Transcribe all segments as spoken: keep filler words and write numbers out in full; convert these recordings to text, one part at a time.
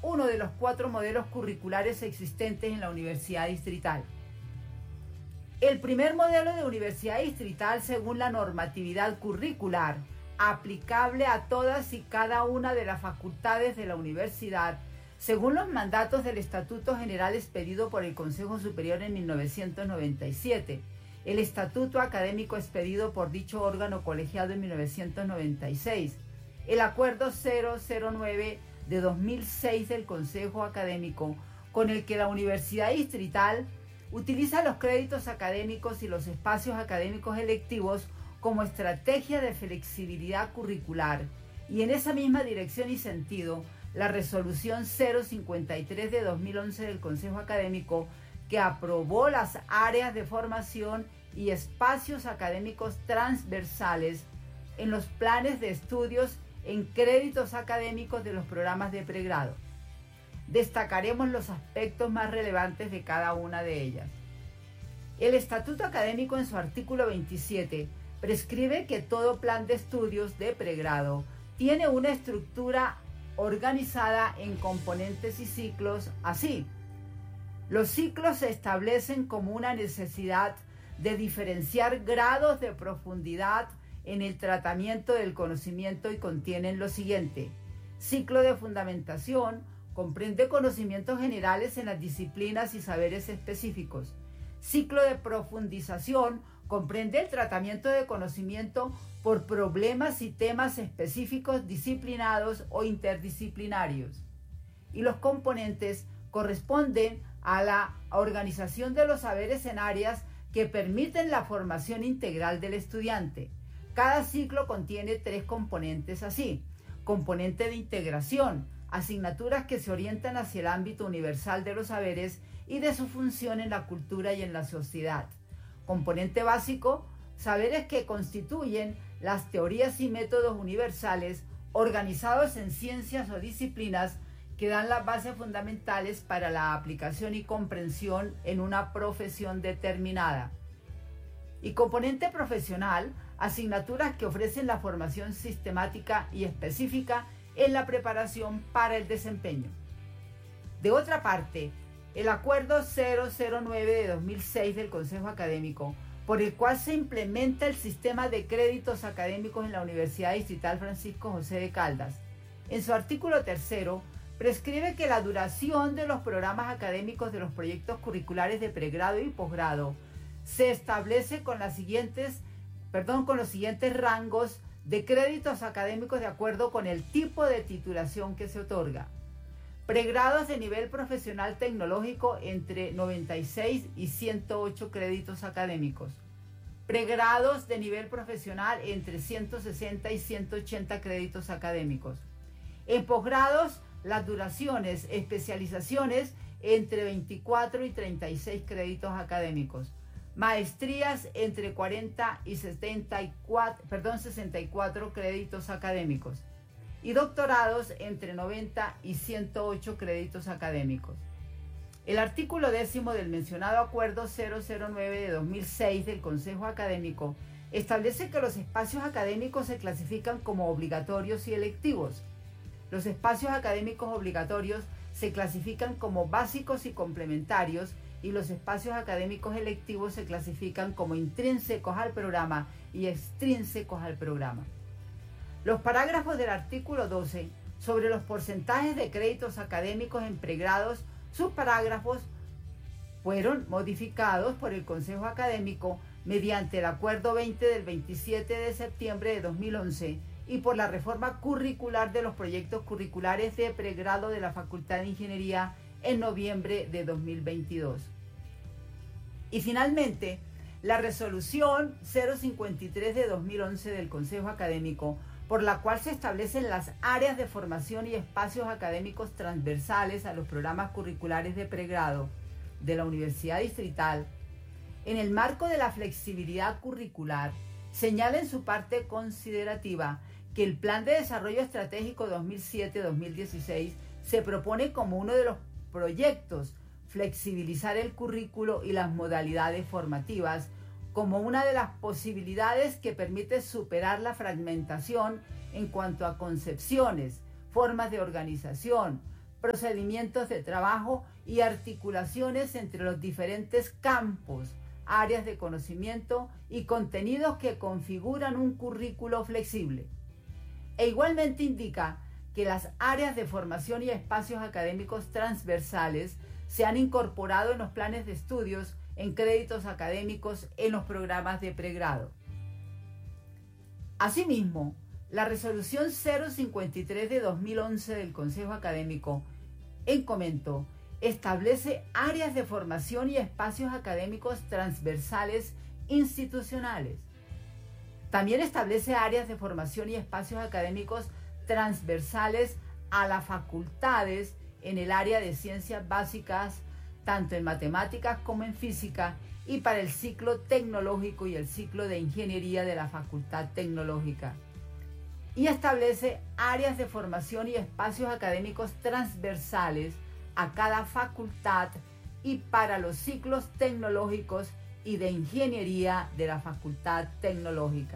uno de los cuatro modelos curriculares existentes en la Universidad Distrital. El primer modelo de Universidad Distrital, según la normatividad curricular, aplicable a todas y cada una de las facultades de la universidad, según los mandatos del Estatuto General expedido por el Consejo Superior en mil novecientos noventa y siete, el Estatuto Académico expedido por dicho órgano colegiado en mil novecientos noventa y seis, el Acuerdo cero cero nueve de dos mil seis del Consejo Académico, con el que la Universidad Distrital utiliza los créditos académicos y los espacios académicos electivos como estrategia de flexibilidad curricular, y en esa misma dirección y sentido, la Resolución cero cincuenta y tres de dos mil once del Consejo Académico, que aprobó las áreas de formación y espacios académicos transversales en los planes de estudios en créditos académicos de los programas de pregrado. Destacaremos los aspectos más relevantes de cada una de ellas. El Estatuto Académico, en su artículo veintisiete, prescribe que todo plan de estudios de pregrado tiene una estructura organizada en componentes y ciclos así. Los ciclos se establecen como una necesidad de diferenciar grados de profundidad en el tratamiento del conocimiento y contienen lo siguiente. Ciclo de fundamentación comprende conocimientos generales en las disciplinas y saberes específicos. Ciclo de profundización comprende el tratamiento de conocimiento por problemas y temas específicos disciplinados o interdisciplinarios. Y los componentes corresponden a la organización de los saberes en áreas que permiten la formación integral del estudiante. Cada ciclo contiene tres componentes así. Componente de integración, asignaturas que se orientan hacia el ámbito universal de los saberes y de su función en la cultura y en la sociedad. Componente básico, saberes que constituyen las teorías y métodos universales organizados en ciencias o disciplinas que dan las bases fundamentales para la aplicación y comprensión en una profesión determinada. Y componente profesional, asignaturas que ofrecen la formación sistemática y específica en la preparación para el desempeño. De otra parte, el Acuerdo cero cero nueve de dos mil seis del Consejo Académico, por el cual se implementa el sistema de créditos académicos en la Universidad Distrital Francisco José de Caldas, en su artículo tercero, prescribe que la duración de los programas académicos de los proyectos curriculares de pregrado y posgrado se establece con las siguientes, perdón, con los siguientes rangos de créditos académicos de acuerdo con el tipo de titulación que se otorga. Pregrados de nivel profesional tecnológico entre noventa y seis y ciento ocho créditos académicos. Pregrados de nivel profesional entre ciento sesenta y ciento ochenta créditos académicos. En posgrados, las duraciones, especializaciones entre veinticuatro y treinta y seis créditos académicos. Maestrías entre cuarenta y setenta y cuatro, perdón, sesenta y cuatro créditos académicos. Y doctorados entre noventa y ciento ocho créditos académicos. El artículo décimo del mencionado Acuerdo cero cero nueve de dos mil seis del Consejo Académico establece que los espacios académicos se clasifican como obligatorios y electivos. Los espacios académicos obligatorios se clasifican como básicos y complementarios y los espacios académicos electivos se clasifican como intrínsecos al programa y extrínsecos al programa. Los parágrafos del artículo doce sobre los porcentajes de créditos académicos en pregrados, sus parágrafos fueron modificados por el Consejo Académico mediante el Acuerdo veinte del veintisiete de septiembre de dos mil once y por la reforma curricular de los proyectos curriculares de pregrado de la Facultad de Ingeniería en noviembre de dos mil veintidós. Y finalmente, la Resolución cero cincuenta y tres de dos mil once del Consejo Académico, por la cual se establecen las áreas de formación y espacios académicos transversales a los programas curriculares de pregrado de la Universidad Distrital, en el marco de la flexibilidad curricular, señala en su parte considerativa que el Plan de Desarrollo Estratégico dos mil siete a dos mil dieciséis se propone como uno de los proyectos flexibilizar el currículo y las modalidades formativas como una de las posibilidades que permite superar la fragmentación en cuanto a concepciones, formas de organización, procedimientos de trabajo y articulaciones entre los diferentes campos, áreas de conocimiento y contenidos que configuran un currículo flexible. E igualmente indica que las áreas de formación y espacios académicos transversales se han incorporado en los planes de estudios en créditos académicos en los programas de pregrado. Asimismo, la resolución cero cincuenta y tres de dos mil once del Consejo Académico, en comento, establece áreas de formación y espacios académicos transversales institucionales. También establece áreas de formación y espacios académicos transversales a las facultades en el área de ciencias básicas, tanto en matemáticas como en física, y para el ciclo tecnológico y el ciclo de ingeniería de la Facultad Tecnológica. Y establece áreas de formación y espacios académicos transversales a cada facultad y para los ciclos tecnológicos y de ingeniería de la Facultad Tecnológica.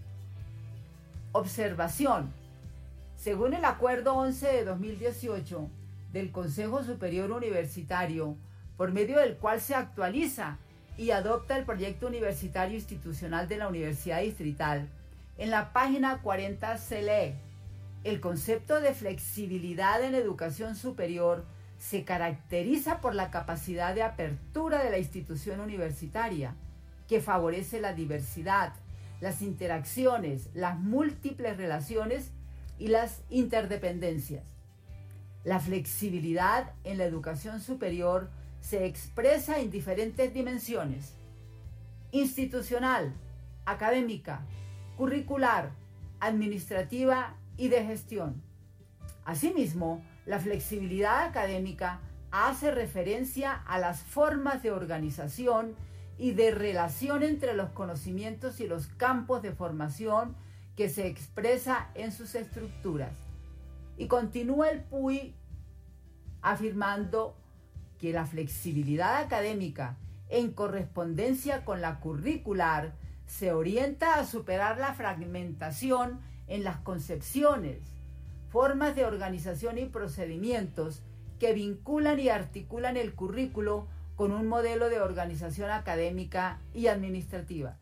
Observación. Según el Acuerdo once de dos mil dieciocho del Consejo Superior Universitario, por medio del cual se actualiza y adopta el proyecto universitario institucional de la Universidad Distrital, en la página cuarenta se lee: el concepto de flexibilidad en educación superior se caracteriza por la capacidad de apertura de la institución universitaria, que favorece la diversidad, las interacciones, las múltiples relaciones y las interdependencias. La flexibilidad en la educación superior se expresa en diferentes dimensiones: institucional, académica, curricular, administrativa y de gestión. Asimismo, la flexibilidad académica hace referencia a las formas de organización y de relación entre los conocimientos y los campos de formación que se expresa en sus estructuras. Y continúa el P U I afirmando que la flexibilidad académica, en correspondencia con la curricular, se orienta a superar la fragmentación en las concepciones, formas de organización y procedimientos que vinculan y articulan el currículo con un modelo de organización académica y administrativa.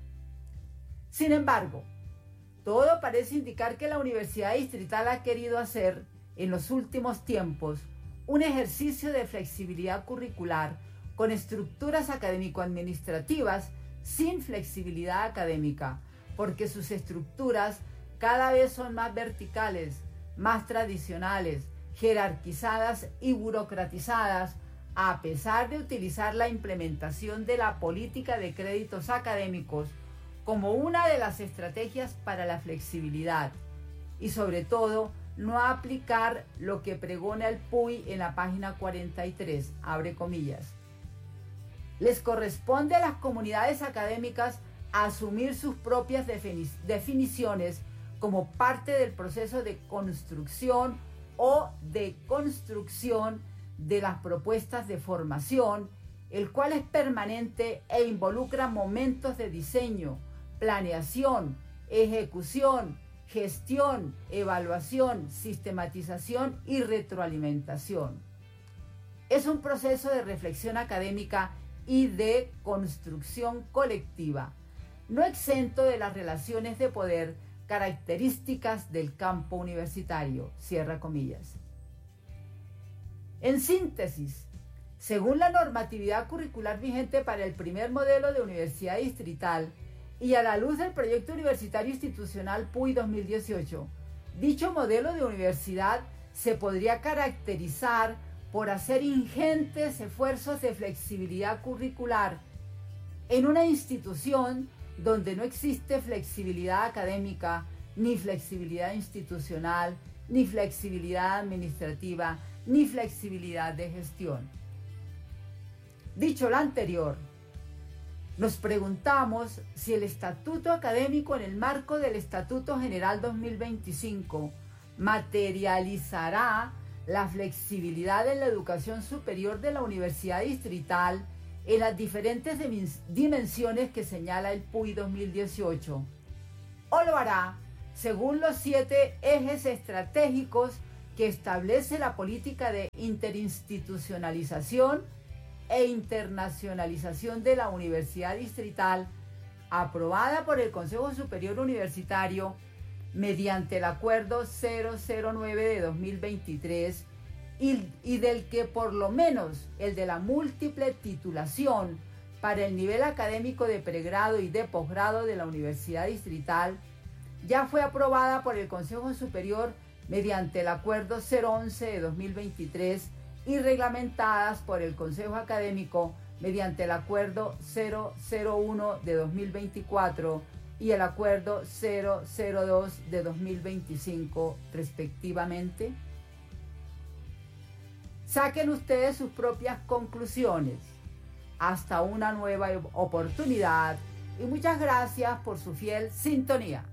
Sin embargo, todo parece indicar que la Universidad Distrital ha querido hacer, en los últimos tiempos, un ejercicio de flexibilidad curricular con estructuras académico-administrativas sin flexibilidad académica, porque sus estructuras cada vez son más verticales, más tradicionales, jerarquizadas y burocratizadas, a pesar de utilizar la implementación de la política de créditos académicos como una de las estrategias para la flexibilidad, y sobre todo no aplicar lo que pregona el P U I en la página cuarenta y tres, abre comillas. Les corresponde a las comunidades académicas asumir sus propias defini- definiciones como parte del proceso de construcción o de construcción de las propuestas de formación, el cual es permanente e involucra momentos de diseño, planeación, ejecución, gestión, evaluación, sistematización y retroalimentación. Es un proceso de reflexión académica y de construcción colectiva, no exento de las relaciones de poder características del campo universitario, cierra comillas. En síntesis, según la normatividad curricular vigente para el primer modelo de universidad distrital y a la luz del proyecto universitario institucional P U I dos mil dieciocho, dicho modelo de universidad se podría caracterizar por hacer ingentes esfuerzos de flexibilidad curricular en una institución donde no existe flexibilidad académica, ni flexibilidad institucional, ni flexibilidad administrativa, ni flexibilidad de gestión. Dicho lo anterior, nos preguntamos si el Estatuto Académico en el marco del Estatuto General dos mil veinticinco materializará la flexibilidad en la educación superior de la Universidad Distrital en las diferentes dimensiones que señala el P U I dos mil dieciocho, o lo hará según los siete ejes estratégicos que establece la política de interinstitucionalización e internacionalización de la Universidad Distrital, aprobada por el Consejo Superior Universitario mediante el Acuerdo cero cero nueve de dos mil veintitrés y, y del que por lo menos el de la múltiple titulación para el nivel académico de pregrado y de posgrado de la Universidad Distrital ya fue aprobada por el Consejo Superior mediante el Acuerdo cero once de dos mil veintitrés y reglamentadas por el Consejo Académico mediante el Acuerdo cero cero uno de dos mil veinticuatro y el Acuerdo cero cero dos de dos mil veinticinco, respectivamente. Saquen ustedes sus propias conclusiones. Hasta una nueva oportunidad y muchas gracias por su fiel sintonía.